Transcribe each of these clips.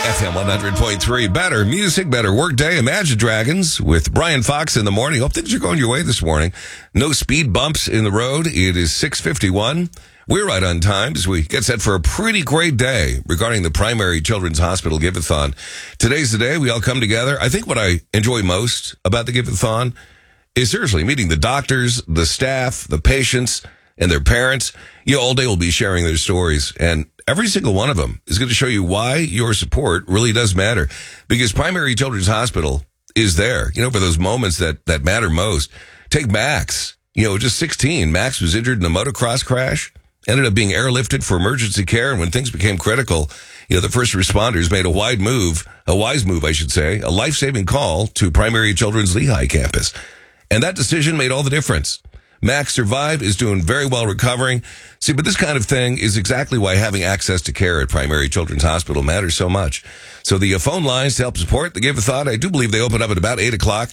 FM 100.3. Better music, better workday. Imagine Dragons with Brian Fox in the morning. Hope things are going your way this morning. No speed bumps in the road. It is 6:51. We're right on time as we get set for a pretty great day regarding the Primary Children's Hospital Give-A-Thon. Today's the day we all come together. I think what I enjoy most about the Give-A-Thon is seriously meeting the doctors, the staff, the patients, and their parents. You know, all day we'll be sharing their stories, and every single one of them is going to show you why your support really does matter. Because Primary Children's Hospital is there, you know, for those moments that matter most. Take Max, you know, just 16. Max was injured in a motocross crash, ended up being airlifted for emergency care, and when things became critical, you know, the first responders made a wise move, a life-saving call to Primary Children's Lehigh campus. And that decision made all the difference. Max survived, is doing very well recovering. See, but this kind of thing is exactly why having access to care at Primary Children's Hospital matters so much. So the phone lines to help support the Give-A-Thon, I do believe they open up at about 8 o'clock.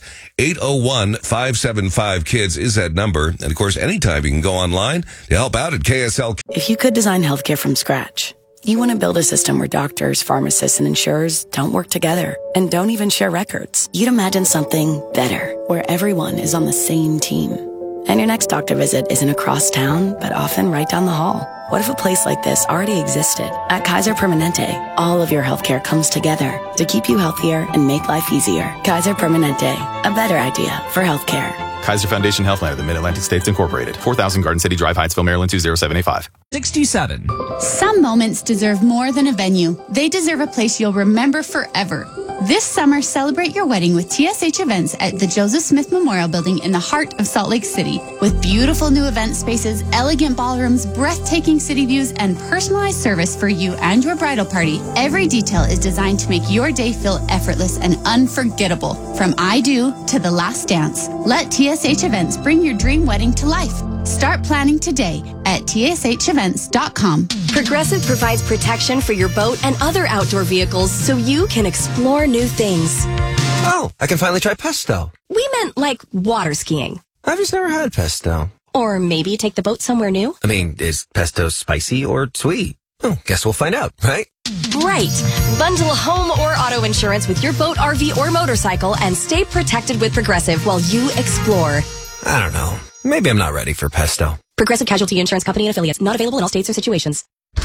801-575-KIDS is that number. And, of course, anytime you can go online to help out at KSL. If you could design healthcare from scratch, you want to build a system where doctors, pharmacists, and insurers don't work together and don't even share records. You'd imagine something better, where everyone is on the same team. And your next doctor visit isn't across town, but often right down the hall. What if a place like this already existed? At Kaiser Permanente, all of your healthcare comes together to keep you healthier and make life easier. Kaiser Permanente, a better idea for healthcare. Kaiser Foundation Healthline of the Mid-Atlantic States Incorporated. 4000 Garden City Drive, Hyattsville, Maryland 20785. 67. Some moments deserve more than a venue. They deserve a place you'll remember forever. This summer, celebrate your wedding with TSH Events at the Joseph Smith Memorial Building in the heart of Salt Lake City. With beautiful new event spaces, elegant ballrooms, breathtaking city views, and personalized service for you and your bridal party, every detail is designed to make your day feel effortless and unforgettable. From I Do to the last dance, let TSH Events bring your dream wedding to life. Start planning today at tshevents.com. Progressive provides protection for your boat and other outdoor vehicles so you can explore new things. Oh, I can finally try pesto. We meant like water skiing. I've just never had pesto. Or maybe take the boat somewhere new. I mean, is pesto spicy or sweet? Oh, guess we'll find out, right? Right. Bundle home or auto insurance with your boat, RV, or motorcycle and stay protected with Progressive while you explore. I don't know. Maybe I'm not ready for pesto. Progressive Casualty Insurance Company and Affiliates. Not available in all states or situations.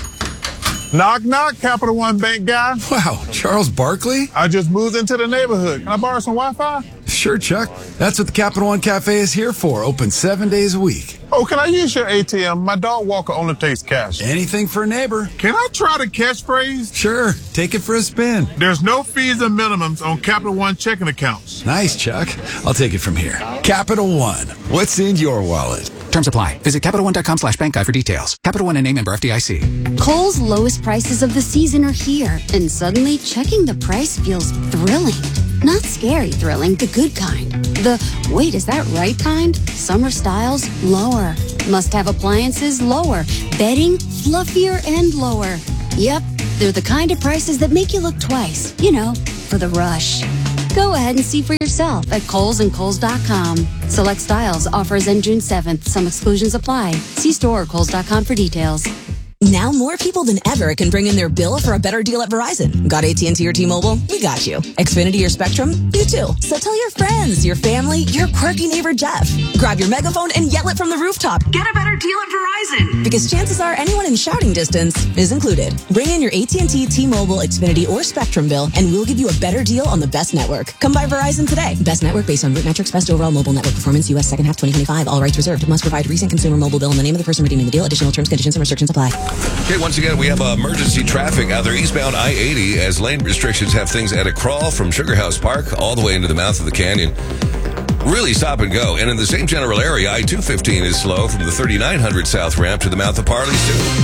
Knock, knock, Capital One Bank guy. Wow, Charles Barkley? I just moved into the neighborhood. Can I borrow some Wi-Fi? Sure, Chuck. That's what the Capital One Cafe is here for. Open 7 days a week. Oh, can I use your ATM? My dog walker only takes cash. Anything for a neighbor. Can I try the catchphrase? Sure, take it for a spin. There's no fees and minimums on Capital One checking accounts. Nice, Chuck. I'll take it from here. Capital One. What's in your wallet? Terms apply. Visit CapitalOne.com/bankguide for details. Capital One and a member FDIC. Kohl's lowest prices of the season are here, and suddenly checking the price feels thrilling. Not scary thrilling, the good kind. The, wait, is that right kind? Summer styles, lower. Must-have appliances, lower. Bedding, fluffier and lower. Yep, they're the kind of prices that make you look twice. You know, for the rush. Go ahead and see for yourself at Kohl's and Kohl's.com. Select styles, offers end June 7th. Some exclusions apply. See store or Kohl's.com for details. Now more people than ever can bring in their bill for a better deal at Verizon. Got AT&T or T-Mobile? We got you. Xfinity or Spectrum? You too. So tell your friends, your family, your quirky neighbor Jeff. Grab your megaphone and yell it from the rooftop. Get a better deal at Verizon. Because chances are anyone in shouting distance is included. Bring in your AT&T, T-Mobile, Xfinity, or Spectrum bill and we'll give you a better deal on the best network. Come by Verizon today. Best network based on root metrics, best overall mobile network performance, U.S. second half 2025. All rights reserved. Must provide recent consumer mobile bill in the name of the person redeeming the deal. Additional terms, conditions, and restrictions apply. Okay, once again, we have emergency traffic out there eastbound I-80 as lane restrictions have things at a crawl from Sugar House Park all the way into the mouth of the canyon. Really stop and go. And in the same general area, I-215 is slow from the 3900 South ramp to the mouth of Parley's too.